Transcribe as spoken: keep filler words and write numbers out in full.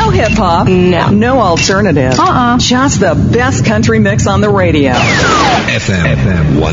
No hip-hop. No. No alternative. Uh-uh. Just the best country mix on the radio. F M one